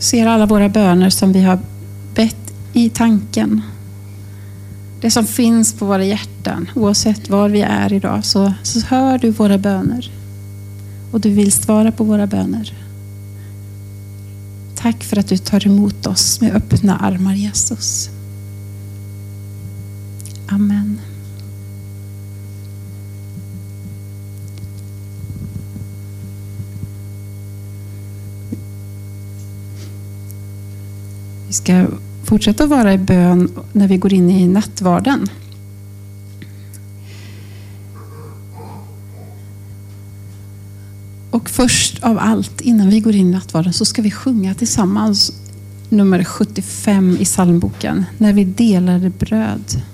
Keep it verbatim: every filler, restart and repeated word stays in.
ser alla våra böner som vi har bett i tanken. Det som finns på våra hjärtan, oavsett var vi är idag, så, så hör du våra böner. Och du vill svara på våra böner. Tack för att du tar emot oss med öppna armar, Jesus. Amen. Vi ska fortsätta vara i bön när vi går in i nattvarden. Och först av allt, innan vi går in i nattvarden, så ska vi sjunga tillsammans nummer sjuttiofem i psalmboken, när vi delade bröd.